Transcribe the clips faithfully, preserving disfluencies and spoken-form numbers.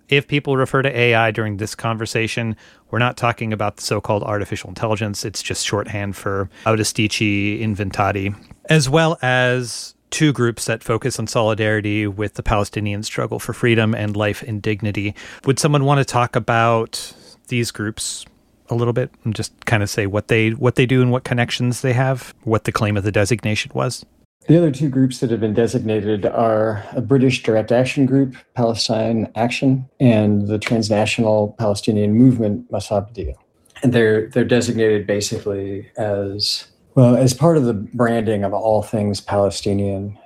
if people refer to A I during this conversation, we're not talking about the so-called artificial intelligence. It's just shorthand for Audistici Inventati, as well as two groups that focus on solidarity with the Palestinian struggle for freedom and life and dignity. Would someone want to talk about these groups a little bit and just kind of say what they what they do and what connections they have, what the claim of the designation was? The other two groups that have been designated are a British direct action group, Palestine Action, and the transnational Palestinian movement, Masar Badil. And they're they're designated basically as, well, as part of the branding of all things Palestinian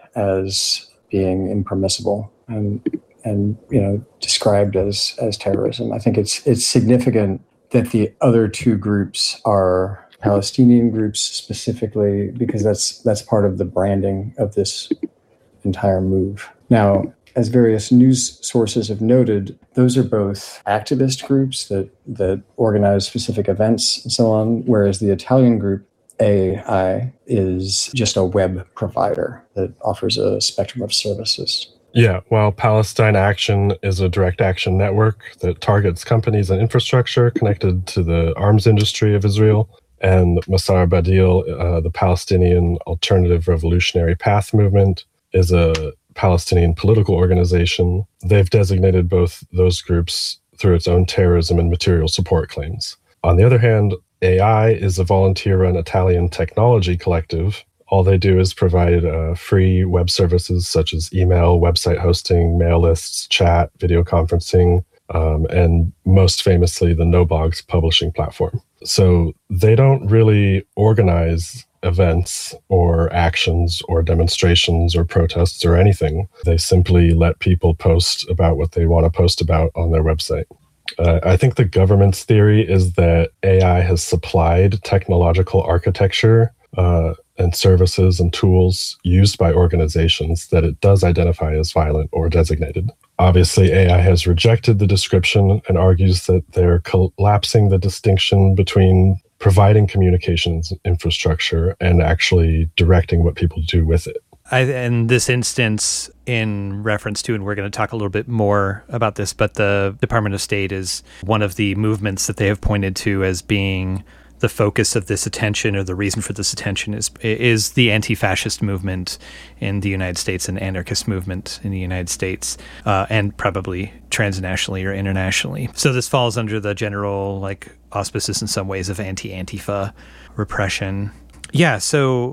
as being impermissible and and you know described as as terrorism. I think it's it's significant that the other two groups are Palestinian groups specifically, because that's that's part of the branding of this entire move. Now, as various news sources have noted, those are both activist groups that that organize specific events and so on, whereas the Italian group, A I, is just a web provider that offers a spectrum of services. Yeah, while Palestine Action is a direct action network that targets companies and infrastructure connected to the arms industry of Israel, and Masar Badil, uh, the Palestinian Alternative Revolutionary Path Movement, is a Palestinian political organization. They've designated both those groups through its own terrorism and material support claims. On the other hand, A I is a volunteer-run Italian technology collective. All they do is provide uh, free web services such as email, website hosting, mail lists, chat, video conferencing, um, and most famously, the NoBlogs publishing platform. So they don't really organize events or actions or demonstrations or protests or anything. They simply let people post about what they want to post about on their website. Uh, I think the government's theory is that A I has supplied technological architecture uh, and services and tools used by organizations that it does identify as violent or designated. Obviously, A I has rejected the description and argues that they're collapsing the distinction between providing communications infrastructure and actually directing what people do with it. I, in this instance, in reference to, and we're going to talk a little bit more about this, but the Department of State is one of the movements that they have pointed to as being the focus of this attention, or the reason for this attention is is the anti-fascist movement in the United States and anarchist movement in the United States, uh, and probably transnationally or internationally. So this falls under the general like auspices in some ways of anti-Antifa repression. Yeah, so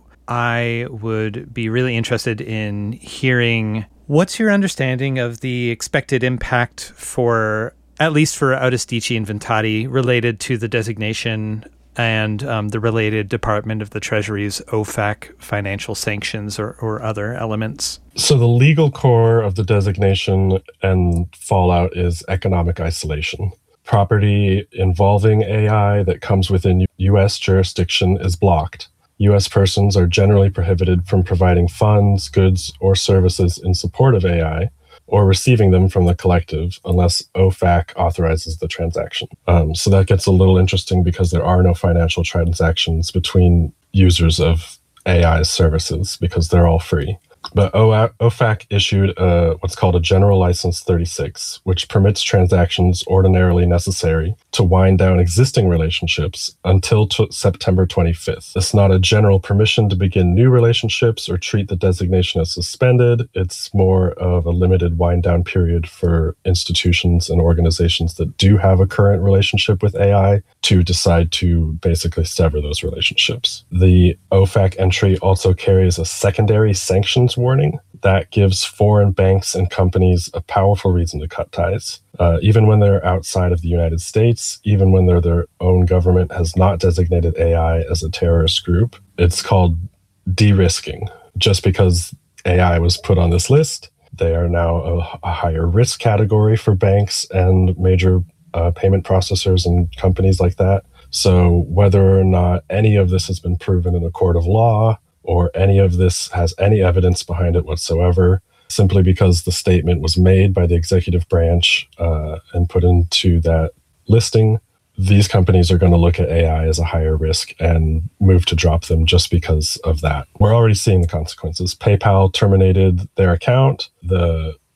I would be really interested in hearing what's your understanding of the expected impact for, at least for Audistici Inventati, related to the designation and um, the related Department of the Treasury's O F A C financial sanctions or, or other elements. So the legal core of the designation and fallout is economic isolation. Property involving A I that comes within U S jurisdiction is blocked. U S persons are generally prohibited from providing funds, goods, or services in support of A I, or receiving them from the collective unless O F A C authorizes the transaction. Um, so that gets a little interesting because there are no financial transactions between users of A I's services because they're all free. But O F A C issued a, what's called a General License thirty-six, which permits transactions ordinarily necessary to wind down existing relationships until t- September twenty-fifth. It's not a general permission to begin new relationships or treat the designation as suspended. It's more of a limited wind down period for institutions and organizations that do have a current relationship with A I to decide to basically sever those relationships. The O F A C entry also carries a secondary sanctions warning that gives foreign banks and companies a powerful reason to cut ties, uh, even when they're outside of the United States, even when their their own government has not designated A I as a terrorist group. It's called de-risking. Just because A I was put on this list, they are now a, a higher risk category for banks and major uh, payment processors and companies like that. So whether or not any of this has been proven in a court of law, or any of this has any evidence behind it whatsoever, simply because the statement was made by the executive branch uh, and put into that listing, these companies are going to look at A I as a higher risk and move to drop them just because of that. We're already seeing the consequences. PayPal terminated their account. The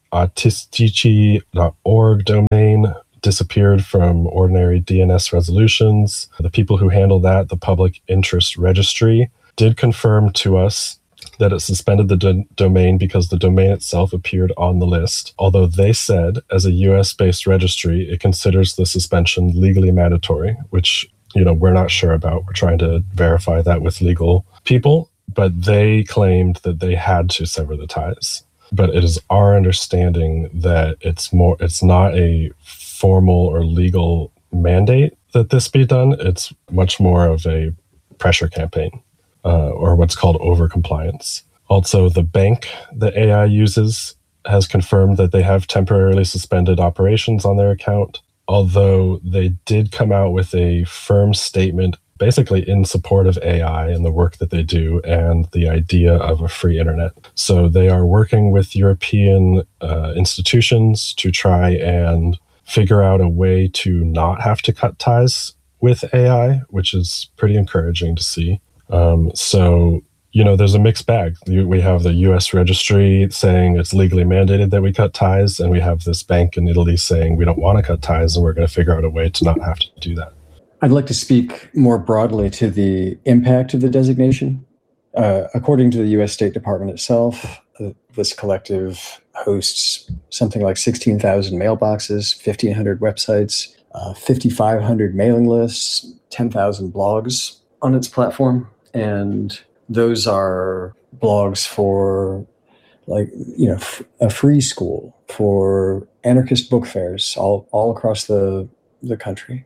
autistici dot org domain disappeared from ordinary D N S resolutions. The people who handle that, the Public Interest Registry, did confirm to us that it suspended the do- domain because the domain itself appeared on the list, although they said, as a U S-based registry, it considers the suspension legally mandatory, which, you know, we're not sure about. We're trying to verify that with legal people, but they claimed that they had to sever the ties. But it is our understanding that it's more, it's not a formal or legal mandate that this be done. It's much more of a pressure campaign, uh, or what's called overcompliance. Also, the bank that A I uses has confirmed that they have temporarily suspended operations on their account, although they did come out with a firm statement basically in support of A I and the work that they do and the idea of a free internet. So they are working with European uh, institutions to try and figure out a way to not have to cut ties with A I, which is pretty encouraging to see. Um, so, you know, there's a mixed bag. We have the U S registry saying it's legally mandated that we cut ties, and we have this bank in Italy saying we don't want to cut ties, and we're going to figure out a way to not have to do that. I'd like to speak more broadly to the impact of the designation. Uh, according to the U S State Department itself, uh, this collective hosts something like sixteen thousand mailboxes, fifteen hundred websites, uh, fifty-five hundred mailing lists, ten thousand blogs on its platform. And those are blogs for, like, you know, f- a free school, for anarchist book fairs all, all across the, the country,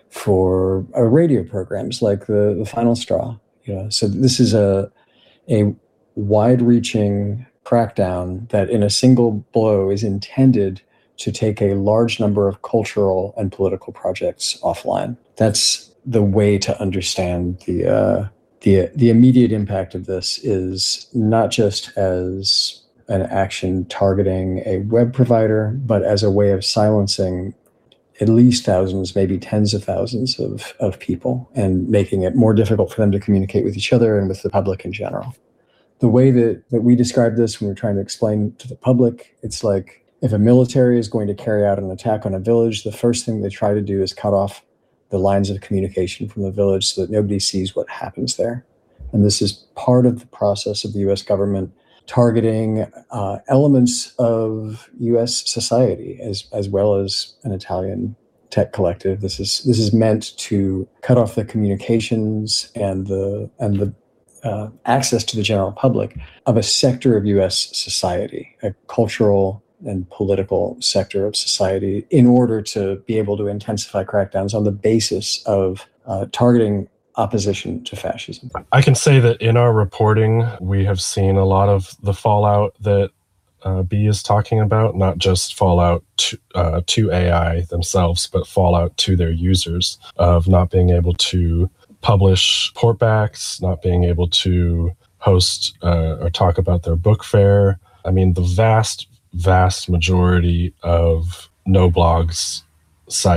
for uh, radio programs like the, the Final Straw. You know, so this is a a wide-reaching crackdown that in a single blow is intended to take a large number of cultural and political projects offline. That's the way to understand the uh, the the immediate impact of this, is not just as an action targeting a web provider, but as a way of silencing at least thousands, maybe tens of thousands of, of people, and making it more difficult for them to communicate with each other and with the public in general. The way that, that we describe this when we're trying to explain to the public, it's like if a military is going to carry out an attack on a village, the first thing they try to do is cut off the lines of communication from the village so that nobody sees what happens there. And this is part of the process of the U S government targeting uh, elements of U S society, as as well as an Italian tech collective. This is this is meant to cut off the communications and the and the uh, access to the general public of a sector of U S society, a cultural and political sector of society, in order to be able to intensify crackdowns on the basis of uh, targeting opposition to fascism. I can say that in our reporting, we have seen a lot of the fallout that uh, B is talking about, not just fallout to, uh, to A I themselves, but fallout to their users, of not being able to publish portbacks, not being able to host uh, or talk about their book fair. I mean, the vast, vast majority of no blogs sites